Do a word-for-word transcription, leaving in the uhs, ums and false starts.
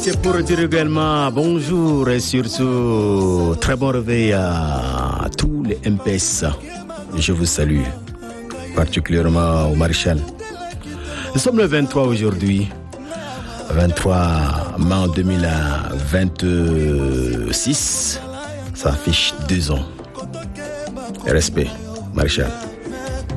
C'est pour dire également bonjour et surtout très bon réveil à tous les M P S. Je vous salue, particulièrement au maréchal. Nous sommes le vingt-trois aujourd'hui, vingt-trois mai deux mille vingt-six. Ça affiche deux ans. Respect, maréchal.